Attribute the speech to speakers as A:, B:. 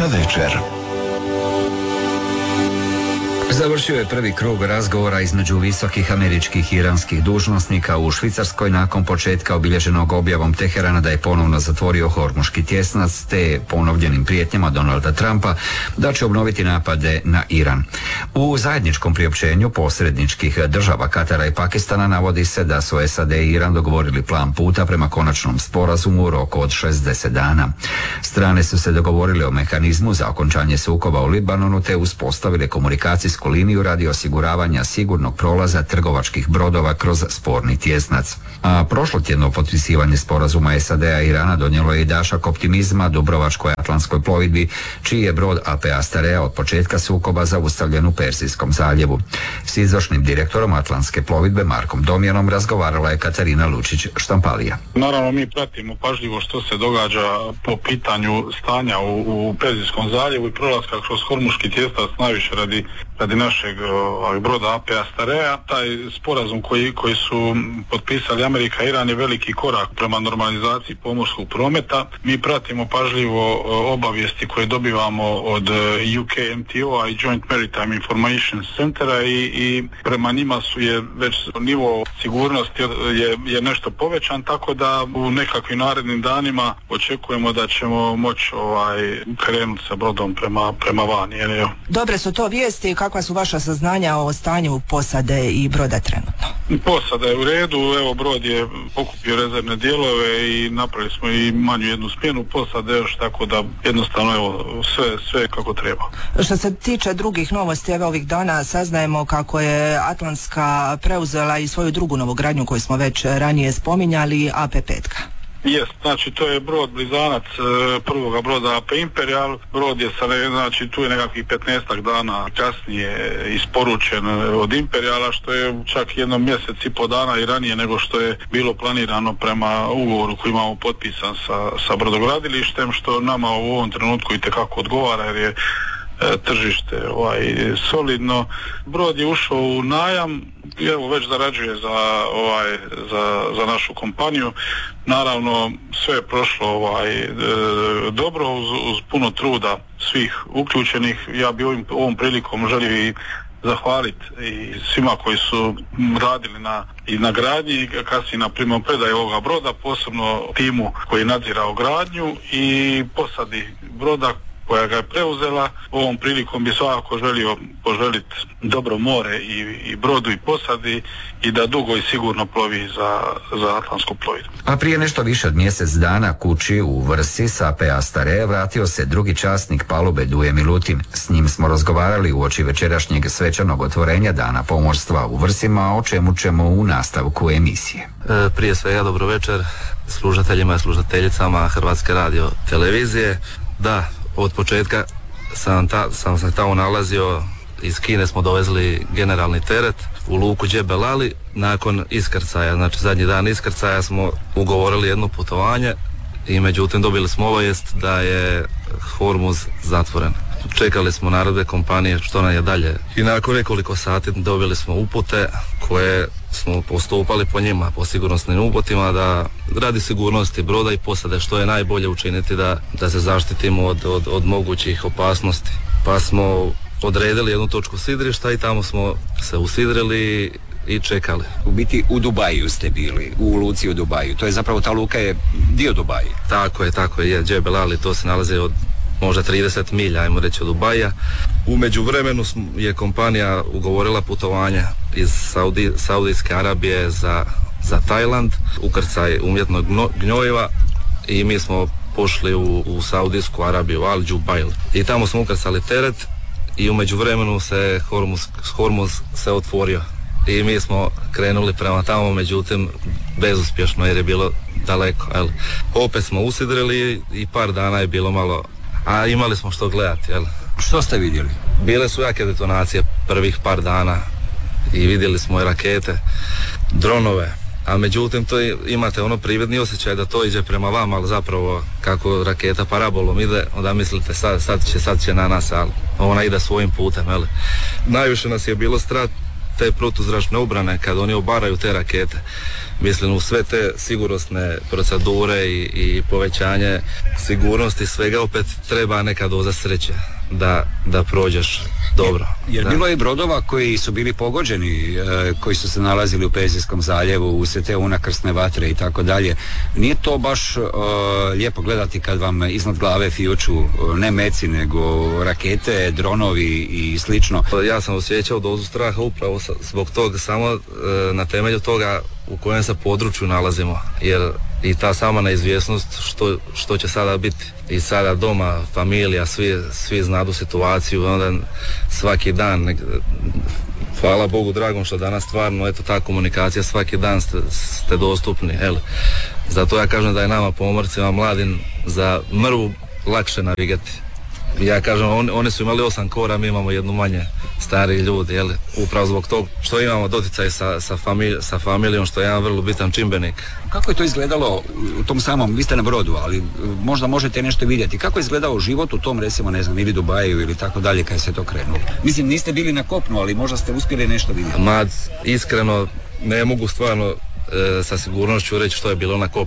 A: večer. Završio je prvi krug razgovora između visokih američkih i iranskih dužnosnika u Švicarskoj nakon početka obilježenog objavom Teherana da je ponovno zatvorio Hormuški tjesnac te ponovljenim prijetnjama Donalda Trumpa da će obnoviti napade na Iran. U zajedničkom priopćenju posredničkih država Katara i Pakistana navodi se da su SAD i Iran dogovorili plan puta prema konačnom sporazumu u roku od 60 dana. Strane su se dogovorile o mehanizmu za okončanje sukoba u Libanonu te uspostavile komunikacijsku liniju radi osiguravanja sigurnog prolaza trgovačkih brodova kroz sporni tjesnac. A prošlotjedno potpisivanje sporazuma SAD-a i Irana donijelo je i dašak optimizma Dubrovačkoj atlantskoj plovidbi, čiji je brod AP Astarea od početka sukoba zaustavljen u Persijskom zaljevu. S izvršnim direktorom Atlantske plovidbe Markom Domjanom razgovarala je Katarina Lučić-Štampalija.
B: Naravno, mi pratimo pažljivo što se događa po pitanju stanja u Persijskom zaljevu i prolaska kroz Hormuški tjesnac, najviše radi našeg broda AP Astarea. Taj sporazum koji su potpisali Amerika i Iran je veliki korak prema normalizaciji pomorskog prometa. Mi pratimo pažljivo obavijesti koje dobivamo od UKMTO-a i Joint Maritime Information Centera i prema njima je već nivo sigurnosti je nešto povećan, tako da u nekakvim narednim danima očekujemo da ćemo moći krenuti sa brodom prema vani.
C: Dobre su to vijesti. Kakva su vaša saznanja o stanju posade i broda trenutno?
B: Posada je u redu, brod je pokupio rezervne dijelove i napravili smo i manju jednu smjenu posade još, tako da jednostavno sve kako treba.
C: Što se tiče drugih novosti, ovih dana saznajemo kako je Atlantska preuzela i svoju drugu novogradnju koju smo već ranije spominjali, AP5.
B: Jest, znači to je brod blizanac prvoga broda AP Imperial. Brod je tu je nekakvih 15 dana kasnije isporučen od Imperiala, što je čak jedno mjesec i po dana i ranije nego što je bilo planirano prema ugovoru koji imamo potpisan sa brodogradilištem, što nama u ovom trenutku itekako odgovara jer je tržište solidno. Brod je ušao u najam i već zarađuje za našu kompaniju. Naravno, sve je prošlo dobro uz puno truda svih uključenih. Ja bi ovom prilikom želio i zahvaliti i svima koji su radili na gradnji i kasnije na primopredaji ovoga broda, posebno timu koji je nadzirao gradnju i posadi broda koja ga je preuzela. Ovom prilikom bi svakako želio poželiti dobro more i brodu i posadi i da dugo i sigurno plovi za Atlantsku plovidbu.
A: A prije nešto više od mjesec dana kući u Vrsi sa AP Astarea vratio se drugi časnik palube Duje Milutin. S njim smo razgovarali uoči večerašnjeg svečanog otvorenja Dana pomorstva u Vrsima, o čemu ćemo u nastavku emisije.
D: Prije svega dobro večer slušateljima i slušateljicama Hrvatske radio televizije. Da, od početka sam se tamo nalazio, iz Kine smo dovezli generalni teret u luku Džebel Ali. Nakon iskrcaja, znači zadnji dan iskrcaja, smo ugovorili jedno putovanje i međutim dobili smo obavijest da je Hormuz zatvoren. Čekali smo naredbe kompanije što nam je dalje i nakon nekoliko sati dobili smo upute koje smo postupali po njima, po sigurnosnim uputima, da radi sigurnosti broda i posade što je najbolje učiniti da se zaštitimo od mogućih opasnosti. Pa smo odredili jednu točku sidrišta i tamo smo se usidrili i čekali.
A: U biti u Dubaju ste bili, u luci u Dubaju. To je zapravo, ta luka je dio Dubaja.
D: Tako je, Džebel Ali, to se nalazi od možda 30 milja, ajmo reći, od Dubaja. U međuvremenu je kompanija ugovorila putovanje iz Saudijske Arabije za Tajland, ukrcaj umjetnog gnojiva i mi smo pošli u Saudijsku Arabiju, Al Jubail. I tamo smo ukrcali teret i u međuvremenu se Hormuz se otvorio. I mi smo krenuli prema tamo, međutim bezuspješno jer je bilo daleko. Opet smo usidrili i par dana je bilo malo, a imali smo što gledati.
A: Što ste vidjeli?
D: Bile su jake detonacije prvih par dana i vidjeli smo i rakete, dronove, a međutim to imate prividni osjećaj da to iđe prema vama, ali zapravo kako raketa parabolom ide, onda mislite sad će na nas, ali ona ide svojim putem. Najviše nas je bilo strah te protuzračne obrane kad oni obaraju te rakete. Mislim, u sve te sigurnosne procedure i povećanje sigurnosti svega opet treba neka doza sreće da prođeš dobro.
A: Jer bilo je brodova koji su bili pogođeni, koji su se nalazili u Perzijskom zaljevu, u sve te unakrsne vatre i tako dalje. Nije to baš lijepo gledati kad vam iznad glave fijuču ne meci, nego rakete, dronovi i slično.
D: Ja sam osjećao dozu straha upravo zbog toga, samo na temelju toga u kojem se području nalazimo, jer i ta sama neizvjesnost što će sada biti. I sada doma, familija, svi znadu situaciju, onda svaki dan, hvala Bogu dragom što danas stvarno, eto ta komunikacija, svaki dan ste dostupni, zato ja kažem da je nama pomorcima mladim za mrvu lakše navigati. Ja kažem, oni su imali 8 kora, mi imamo jednu manje, stariji ljudi, upravo zbog tog što imamo doticaj sa familijom, što je jedan vrlo bitan čimbenik.
A: Kako je to izgledalo u tom samom, vi ste na brodu, ali možda možete nešto vidjeti, kako je izgledao život u tom, recimo, ne znam, ili Dubaju ili tako dalje, kad se to krenulo? Mislim, niste bili na kopnu, ali možda ste uspjeli nešto vidjeti.
D: Iskreno, ne mogu stvarno sa sigurnošću reći što je bilo na kopnu.